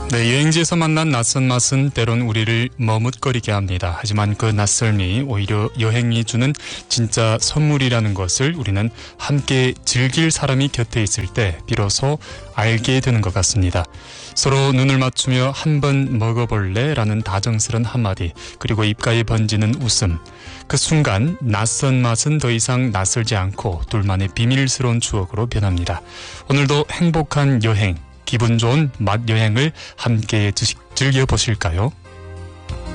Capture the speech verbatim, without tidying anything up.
네, 여행지에서 만난 낯선 맛은 때론 우리를 머뭇거리게 합니다. 하지만 그 낯설미 오히려 여행이 주는 진짜 선물이라는 것을 우리는 함께 즐길 사람이 곁에 있을 때 비로소 알게 되는 것 같습니다. 서로 눈을 맞추며 한번 먹어볼래? 라는 다정스런 한마디, 그리고 입가에 번지는 웃음. 그 순간 낯선 맛은 더 이상 낯설지 않고 둘만의 비밀스러운 추억으로 변합니다. 오늘도 행복한 여행, 기분 좋은 맛 여행을 함께 즐겨보실까요?